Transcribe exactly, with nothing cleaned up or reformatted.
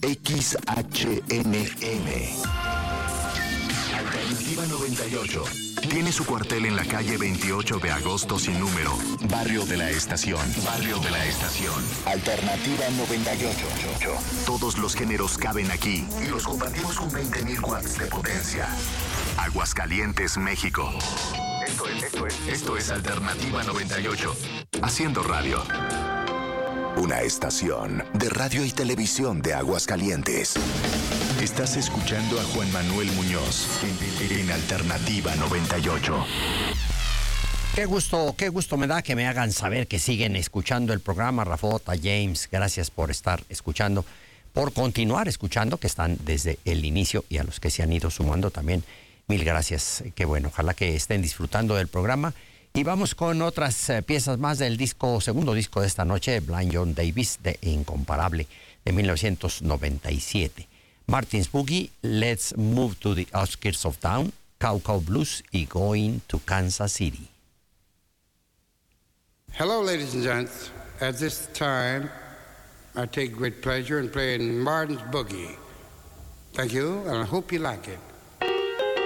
X H N M. Alternativa noventa y ocho. Tiene su cuartel en la calle veintiocho de agosto sin número. Barrio de la Estación. Barrio de la Estación. Alternativa noventa y ocho. Todos los géneros caben aquí y los compartimos con veinte mil watts de potencia. Aguascalientes, México. Esto es, esto es, esto es Alternativa noventa y ocho. Haciendo radio. Una estación de radio y televisión de Aguascalientes. Estás escuchando a Juan Manuel Muñoz en, en Alternativa noventa y ocho. Qué gusto, qué gusto me da que me hagan saber que siguen escuchando el programa. Rafota, James, gracias por estar escuchando, por continuar escuchando, que están desde el inicio, y a los que se han ido sumando también, mil gracias. Qué bueno, ojalá que estén disfrutando del programa. Y vamos con otras eh, piezas más del disco, segundo disco de esta noche, Blind John Davis, de Incomparable, de mil novecientos noventa y siete. Martin's Boogie, Let's Move to the Outskirts of Town, Cow Cow Blues y Going to Kansas City. Hello, ladies and gents. At this time, I take great pleasure in playing Martin's Boogie. Thank you, and I hope you like it.